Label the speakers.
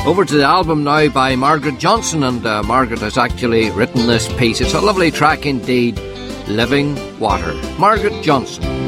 Speaker 1: Over to the album now by Margaret Johnson, and Margaret has actually written this piece. It's a lovely track indeed, Living Water. Margaret Johnson.